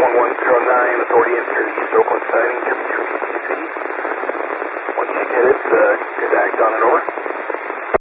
1109, authority enter East Oakland sighting, Jimmy 2 ETC. Once you get it, good act on and over.